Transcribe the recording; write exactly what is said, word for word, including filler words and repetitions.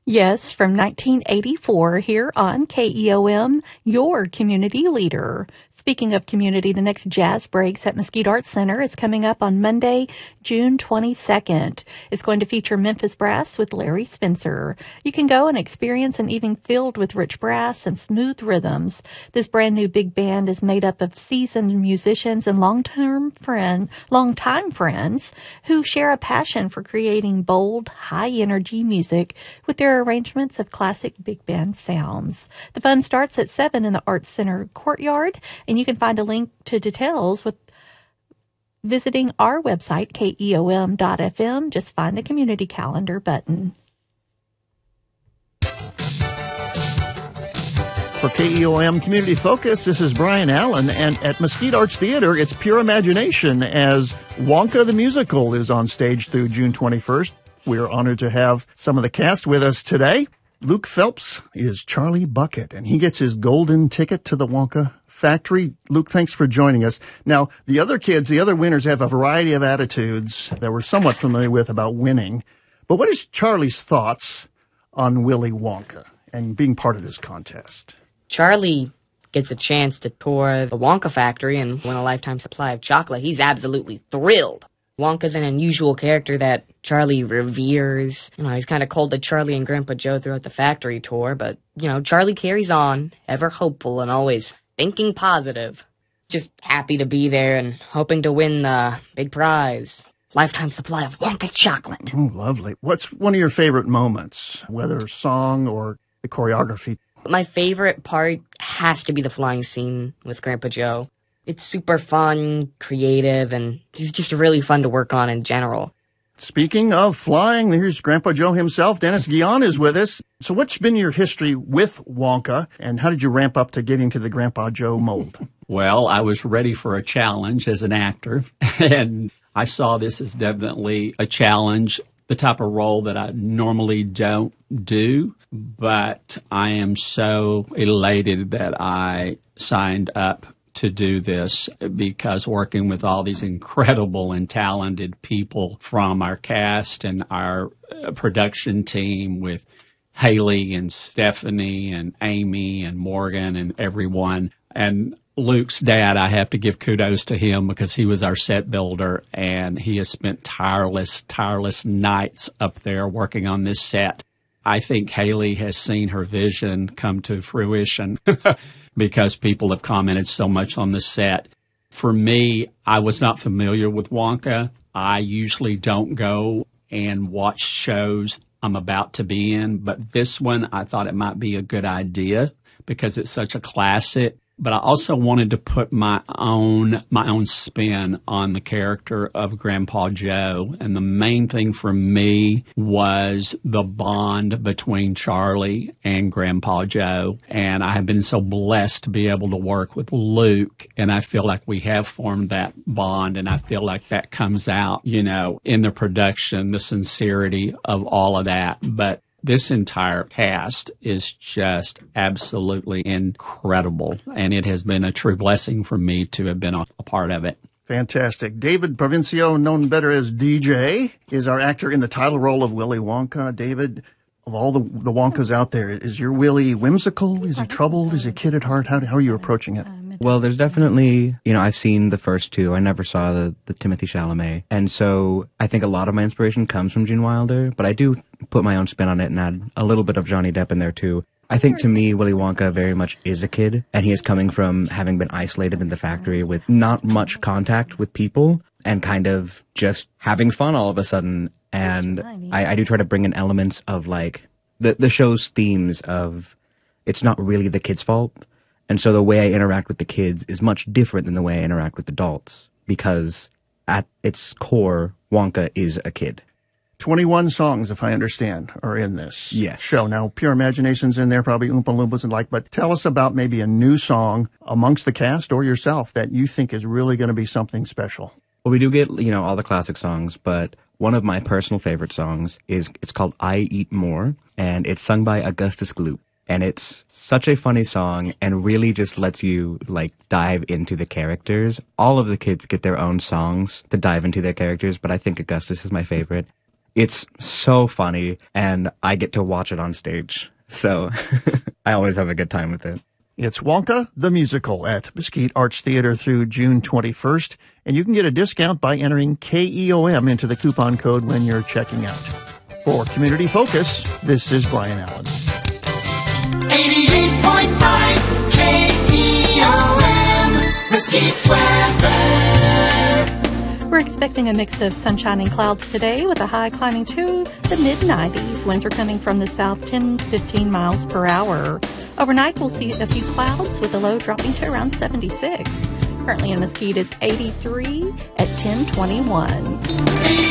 Yes, from nineteen eighty-four here on K E O M, your community leader. Speaking of community, the next Jazz Breaks at Mesquite Arts Center is coming up on Monday, June twenty-second. It's going to feature Memphis Brass with Larry Spencer. You can go and experience an evening filled with rich brass and smooth rhythms. This brand new big band is made up of seasoned musicians and long-term friend, long-time friends who share a passion for creating bold, high-energy music with their arrangements of classic big band sounds. The fun starts at seven in the Arts Center courtyard, and you can find a link to details with visiting our website, K E O M dot F M. Just find the community calendar button. For K E O M Community Focus, this is Brian Allen, and at Mesquite Arts Theater, it's pure imagination as Wonka the Musical is on stage through June twenty-first. We are honored to have some of the cast with us today. Luke Phelps is Charlie Bucket, and he gets his golden ticket to the Wonka factory. Luke, thanks for joining us. Now, the other kids, the other winners have a variety of attitudes that we're somewhat familiar with about winning. But what is Charlie's thoughts on Willy Wonka and being part of this contest? Charlie gets a chance to tour the Wonka factory and win a lifetime supply of chocolate. He's absolutely thrilled. Wonka's an unusual character that Charlie reveres. You know, he's kind of called to Charlie and Grandpa Joe throughout the factory tour, but, you know, Charlie carries on, ever hopeful and always thinking positive. Just happy to be there and hoping to win the big prize. Lifetime supply of Wonka chocolate. Oh, lovely. What's one of your favorite moments, whether song or the choreography? My favorite part has to be the flying scene with Grandpa Joe. It's super fun, creative, and he's just really fun to work on in general. Speaking of flying, here's Grandpa Joe himself. Dennis Guion is with us. So what's been your history with Wonka, and how did you ramp up to getting to the Grandpa Joe mold? Well, I was ready for a challenge as an actor, and I saw this as definitely a challenge, the type of role that I normally don't do, but I am so elated that I signed up to do this, because working with all these incredible and talented people from our cast and our production team with Haley and Stephanie and Amy and Morgan and everyone. And Luke's dad, I have to give kudos to him because he was our set builder, and he has spent tireless, tireless nights up there working on this set. I think Haley has seen her vision come to fruition because people have commented so much on the set. For me, I was not familiar with Wonka. I usually don't go and watch shows I'm about to be in, but this one I thought it might be a good idea because it's such a classic. But I also wanted to put my own my own spin on the character of Grandpa Joe. And the main thing for me was the bond between Charlie and Grandpa Joe. And I have been so blessed to be able to work with Luke. And I feel like we have formed that bond. And I feel like that comes out, you know, in the production, the sincerity of all of that. But this entire cast is just absolutely incredible, and it has been a true blessing for me to have been a, a part of it. Fantastic. David Provincio, known better as D J, is our actor in the title role of Willy Wonka. David, of all the, the Wonkas out there, is your Willy whimsical? Is he troubled? Is he a kid at heart? How, how are you approaching it? Well, there's definitely, you know, I've seen the first two. I never saw the, the Timothy Chalamet. And so I think a lot of my inspiration comes from Gene Wilder, but I do put my own spin on it and add a little bit of Johnny Depp in there too. I think to me, Willy Wonka very much is a kid, and he is coming from having been isolated in the factory with not much contact with people and kind of just having fun all of a sudden. And I, I do try to bring in elements of like the, the show's themes of it's not really the kid's fault. And so the way I interact with the kids is much different than the way I interact with adults, because at its core, Wonka is a kid. twenty-one songs, if I understand, are in this yes. show. Now, Pure Imagination's in there, probably Oompa Loompas and like, but tell us about maybe a new song amongst the cast or yourself that you think is really going to be something special. Well, we do get, you know, all the classic songs, but one of my personal favorite songs is, it's called I Eat More, and it's sung by Augustus Gloop. And it's such a funny song and really just lets you, like, dive into the characters. All of the kids get their own songs to dive into their characters, but I think Augustus is my favorite. It's so funny, and I get to watch it on stage. So I always have a good time with it. It's Wonka the Musical at Mesquite Arts Theater through June twenty-first, and you can get a discount by entering K E O M into the coupon code when you're checking out. For Community Focus, this is Brian Allen. eighty-eight point five K E O M, Mesquite weather. We're expecting a mix of sunshine and clouds today with a high climbing to the mid nineties. Winds are coming from the south ten to fifteen miles per hour. Overnight, we'll see a few clouds with the low dropping to around seventy-six. Currently in Mesquite, it's eighty-three at ten twenty-one.